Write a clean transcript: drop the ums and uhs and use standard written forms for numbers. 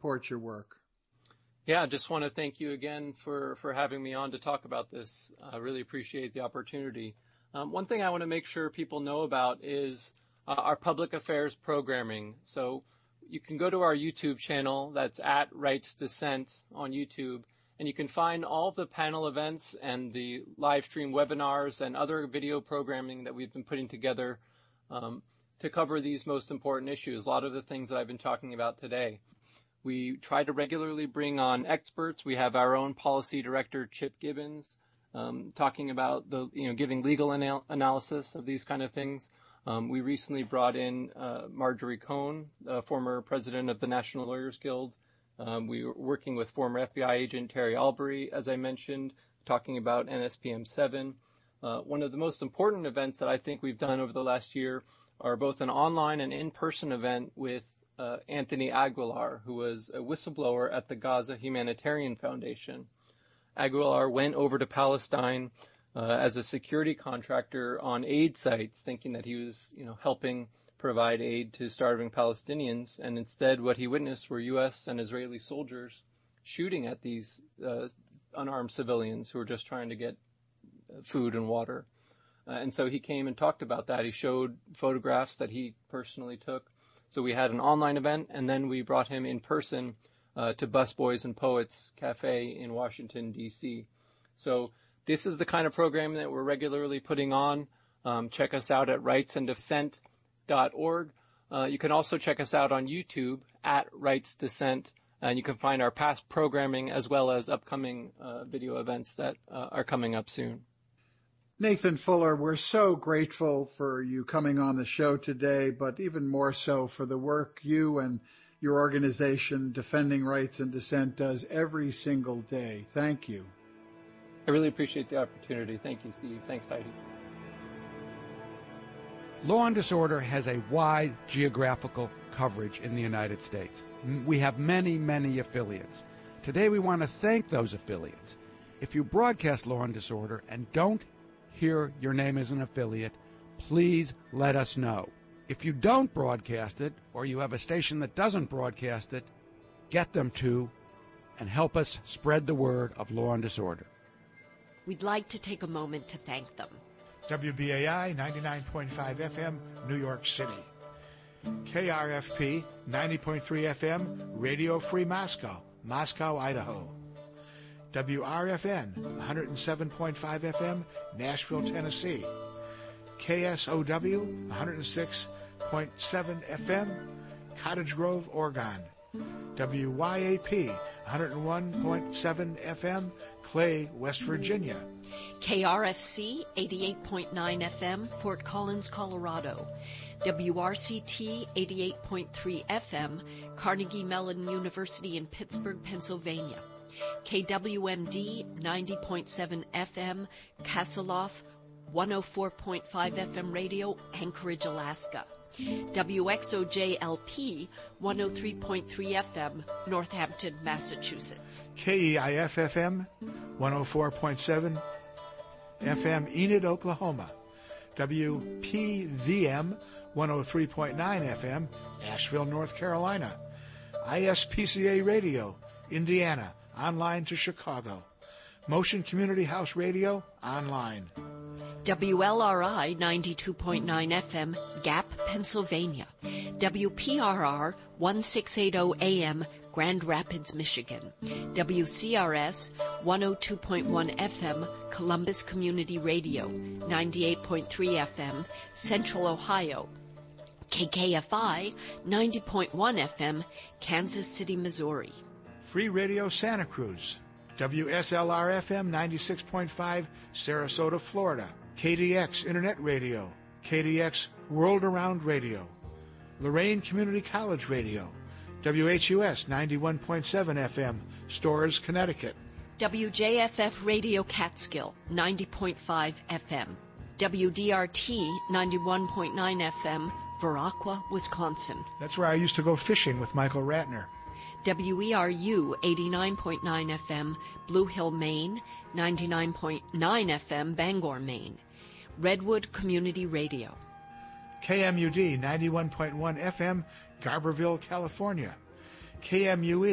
support your work. Yeah, I just want to thank you again for having me on to talk about this. I really appreciate the opportunity. One thing I want to make sure people know about is our public affairs programming. So you can go to our YouTube channel, that's at Rights Dissent on YouTube, and you can find all the panel events and the live stream webinars and other video programming that we've been putting together to cover these most important issues, a lot of the things that I've been talking about today. We try to regularly bring on experts. We have our own policy director, Chip Gibbons, talking about giving legal analysis of these kind of things. We recently brought in Marjorie Cohn, former president of the National Lawyers Guild. We were working with former FBI agent Terry Albury, as I mentioned, talking about NSPM 7. One of the most important events that I think we've done over the last year are both an online and in-person event with Anthony Aguilar, who was a whistleblower at the Gaza Humanitarian Foundation. Aguilar went over to Palestine as a security contractor on aid sites, thinking that he was, helping provide aid to starving Palestinians, and instead what he witnessed were U.S. and Israeli soldiers shooting at these unarmed civilians who were just trying to get food and water. And so he came and talked about that. He showed photographs that he personally took. So we had an online event, and then we brought him in person to Busboys and Poets Cafe in Washington, D.C. So this is the kind of program that we're regularly putting on. Check us out at rightsanddissent.org. You can also check us out on YouTube at Rights Dissent, and you can find our past programming as well as upcoming video events that are coming up soon. Nathan Fuller, we're so grateful for you coming on the show today, but even more so for the work you and your organization, Defending Rights and Dissent, does every single day. Thank you. I really appreciate the opportunity. Thank you, Steve. Thanks, Heidi. Law and Disorder has a wide geographical coverage in the United States. We have many, many affiliates. Today we want to thank those affiliates. If you broadcast Law and Disorder and don't hear your name as an affiliate, please let us know. If you don't broadcast it, or you have a station that doesn't broadcast it, get them to and help us spread the word of Law and Disorder. We'd like to take a moment to thank them. WBAI 99.5 FM, New York City. KRFP 90.3 FM, Radio Free Moscow, Moscow, Idaho. WRFN 107.5 FM, Nashville, Tennessee. KSOW 106.7 FM, Cottage Grove, Oregon. WYAP 101.7 FM, Clay, West Virginia. KRFC 88.9 FM, Fort Collins, Colorado. WRCT 88.3 FM, Carnegie Mellon University in Pittsburgh, Pennsylvania. KWMD 90.7 FM, Kasselhoff, 104.5 FM radio, Anchorage, Alaska. WXOJ-LP 103.3 FM, Northampton, Massachusetts. KEIF-FM 104.7 FM, Enid, Oklahoma. WPVM 103.9 FM, Asheville, North Carolina. ISPCA Radio, Indiana, online to Chicago. Motion Community House Radio, online. WLRI 92.9 FM, Gap, Pennsylvania. WPRR 1680 AM, Grand Rapids, Michigan. WCRS 102.1 FM, Columbus Community Radio. 98.3 FM, Central Ohio. KKFI 90.1 FM, Kansas City, Missouri. Free Radio Santa Cruz. WSLR-FM 96.5, Sarasota, Florida. KDX Internet Radio. KDX World Around Radio. Lorraine Community College Radio. WHUS 91.7 FM, Storrs, Connecticut. WJFF Radio Catskill, 90.5 FM. WDRT 91.9 FM, Viroqua, Wisconsin. That's where I used to go fishing with Michael Ratner. WERU 89.9 FM, Blue Hill, Maine, 99.9 FM, Bangor, Maine. Redwood Community Radio. KMUD 91.1 FM, Garberville, California. KMUE